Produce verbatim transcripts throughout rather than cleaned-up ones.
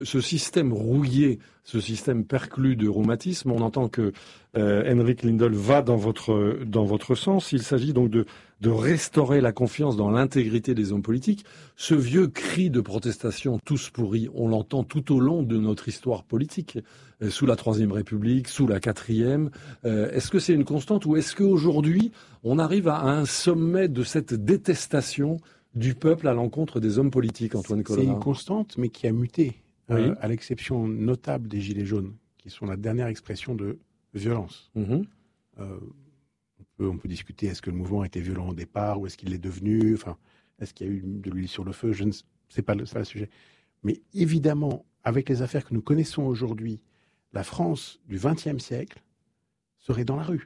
ce système rouillé, ce système perclus de rhumatisme, on entend que euh, Henrik Lindell va dans votre, dans votre sens. Il s'agit donc de, de restaurer la confiance dans l'intégrité des hommes politiques. Ce vieux cri de protestation tous pourris, on l'entend tout au long de notre histoire politique, euh, sous la Troisième République, sous la Quatrième. Euh, est-ce que c'est une constante ou est-ce qu'aujourd'hui, on arrive à un sommet de cette détestation du peuple à l'encontre des hommes politiques, Antoine Colonna? C'est une constante, mais qui a muté. Oui. Euh, à l'exception notable des Gilets jaunes, qui sont la dernière expression de violence. Mmh. Euh, on, peut, on peut discuter, est-ce que le mouvement était violent au départ, ou est-ce qu'il l'est devenu, enfin, est-ce qu'il y a eu de l'huile sur le feu, je ne sais, c'est pas le, c'est pas le sujet. Mais évidemment, avec les affaires que nous connaissons aujourd'hui, la France du vingtième siècle serait dans la rue.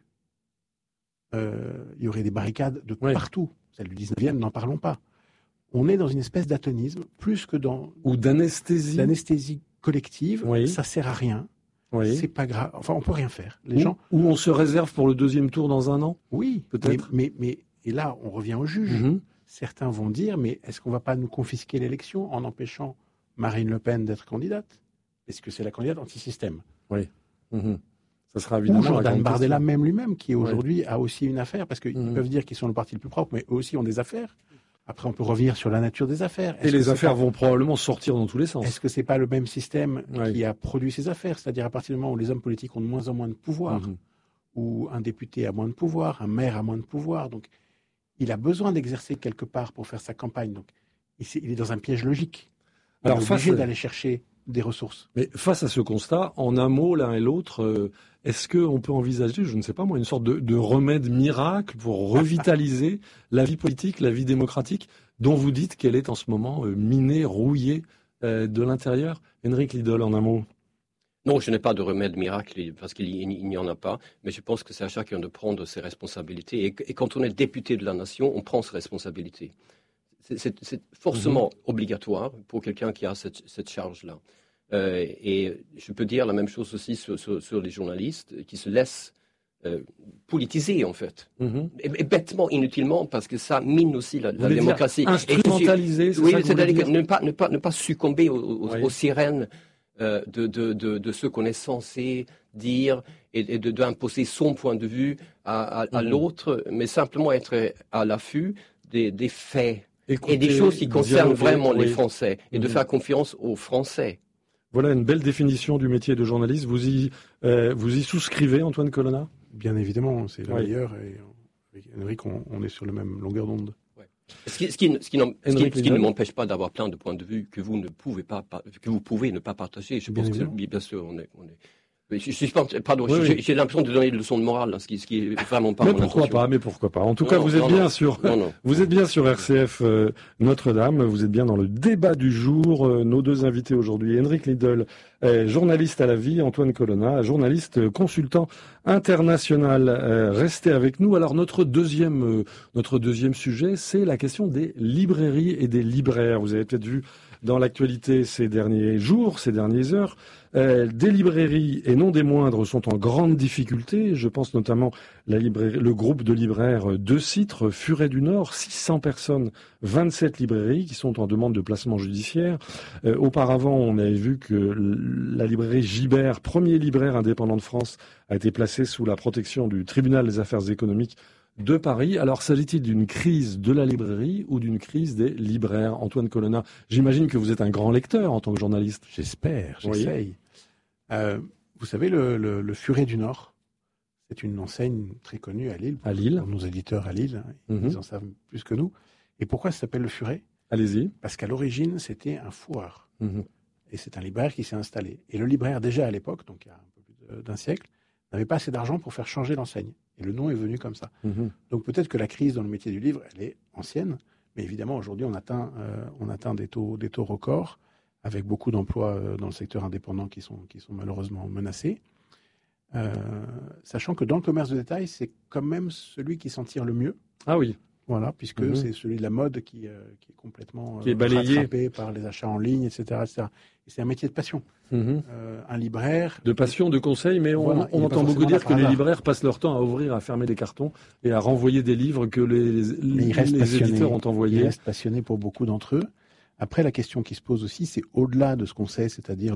Euh, il y aurait des barricades de oui. partout. Celle du dix-neuvième, n'en parlons pas. On est dans une espèce d'atonisme, plus que dans... Ou d'anesthésie. L'anesthésie collective, oui. ça sert à rien. Oui. C'est pas grave. Enfin, on peut rien faire. Les ou, gens... ou on se réserve pour le deuxième tour dans un an? Oui, peut-être. Mais, mais, mais et là, on revient au juge. Mm-hmm. Certains vont dire, mais est-ce qu'on va pas nous confisquer l'élection en empêchant Marine Le Pen d'être candidate? Est-ce que c'est la candidate anti-système? Oui. Mm-hmm. Ça sera évidemment... Ou Jordan Bardella même lui-même, qui aujourd'hui oui. a aussi une affaire, parce qu'ils mm-hmm. peuvent dire qu'ils sont le parti le plus propre, mais eux aussi ont des affaires. Après, on peut revenir sur la nature des affaires. Est-ce Et les affaires pas... vont probablement sortir dans tous les sens. Est-ce que c'est pas le même système oui. qui a produit ces affaires? C'est-à-dire à partir du moment où les hommes politiques ont de moins en moins de pouvoir, mm-hmm. où un député a moins de pouvoir, un maire a moins de pouvoir, donc il a besoin d'exercer quelque part pour faire sa campagne. Donc il est dans un piège logique. Il Alors, est obligé face... d'aller chercher des ressources. Mais face à ce constat, en un mot, l'un et l'autre, euh, est-ce qu'on peut envisager, je ne sais pas moi, une sorte de, de remède miracle pour revitaliser la vie politique, la vie démocratique, dont vous dites qu'elle est en ce moment euh, minée, rouillée euh, de l'intérieur? Henrik Lindell, en un mot. Non, je n'ai pas de remède miracle, parce qu'il n'y en a pas, mais je pense que c'est à chacun de prendre ses responsabilités. Et, et quand on est député de la nation, on prend ses responsabilités. C'est, c'est, c'est forcément mmh. obligatoire pour quelqu'un qui a cette, cette charge-là. Euh, et je peux dire la même chose aussi sur, sur, sur les journalistes qui se laissent euh, politiser, en fait. Mmh. Et, et bêtement, inutilement, parce que ça mine aussi la, la démocratie. Instrumentaliser, c'est oui, ça c'est-à-dire ne pas, ne, pas, ne pas succomber aux, aux, oui. aux sirènes euh, de, de, de, de ce qu'on est censé dire et, et de, d'imposer son point de vue à, à, à mmh. l'autre, mais simplement être à l'affût des, des faits. Écoutez, et des choses qui concernent vraiment oui. les Français, et mmh. de faire confiance aux Français. Voilà une belle définition du métier de journaliste. Vous y, euh, vous y souscrivez, Antoine Colonna? Bien évidemment, c'est le oui. meilleur. Et avec Henrik, on, on est sur la même longueur d'onde. Ouais. Ce qui, ce qui, ce qui, ce qui, ce qui ne m'empêche pas d'avoir plein de points de vue que vous ne pouvez pas, que vous pouvez ne pas partager. Je bien pense évidemment. que bien sûr, on est, on est Je, je suis pas, pardon, oui, j'ai, oui. j'ai l'impression de donner une leçon de morale, là, ce qui, ce qui est vraiment pas mais mon pourquoi intention. pas, mais pourquoi pas. En tout non, cas, non, vous êtes non, bien non. sur, non, non. vous êtes bien sur R C F euh, Notre-Dame. Vous êtes bien dans le débat du jour. Euh, nos deux invités aujourd'hui, Henrik Lindell, euh, journaliste à la vie, Antoine Colonna, journaliste euh, consultant international. Euh, restez avec nous. Alors notre deuxième, euh, notre deuxième sujet, c'est la question des librairies et des libraires. Vous avez peut-être vu dans l'actualité ces derniers jours, ces dernières heures, euh, des librairies, et non des moindres, sont en grande difficulté. Je pense notamment la librairie, le groupe de libraires de Citre, Furet du Nord, six cents personnes, vingt-sept librairies qui sont en demande de placement judiciaire. Euh, auparavant, on avait vu que la librairie Gibert, premier libraire indépendant de France, a été placée sous la protection du tribunal des affaires économiques de Paris. Alors, s'agit-il d'une crise de la librairie ou d'une crise des libraires? Antoine Colonna, j'imagine que vous êtes un grand lecteur en tant que journaliste. J'espère, j'essaye. Oui. Euh, vous savez, le, le, le Furet du Nord, c'est une enseigne très connue à Lille. À Lille. Pour nos éditeurs à Lille, mm-hmm. ils en savent plus que nous. Et pourquoi ça s'appelle le Furet? Allez-y. Parce qu'à l'origine, c'était un foire. Mm-hmm. Et c'est un libraire qui s'est installé. Et le libraire, déjà à l'époque, donc il y a un peu plus d'un siècle, n'avait pas assez d'argent pour faire changer l'enseigne. Et le nom est venu comme ça. Mmh. Donc peut-être que la crise dans le métier du livre, elle est ancienne, mais évidemment aujourd'hui on atteint, euh, on atteint des taux, des taux records, avec beaucoup d'emplois euh, dans le secteur indépendant qui sont, qui sont malheureusement menacés. Euh, sachant que dans le commerce de détail, c'est quand même celui qui s'en tire le mieux. Ah oui. Voilà, puisque mmh. c'est celui de la mode qui, euh, qui est complètement qui est balayé. rattrapé par les achats en ligne, et cetera, et cetera. Et c'est un métier de passion. Mmh. Euh, un libraire... De passion, de conseil, mais on, voilà, on entend beaucoup dire que les libraires passent leur temps à ouvrir, à fermer des cartons et à renvoyer des livres que les, les, les éditeurs ont envoyés. Ils restent passionnés pour beaucoup d'entre eux. Après, la question qui se pose aussi, c'est au-delà de ce qu'on sait, c'est-à-dire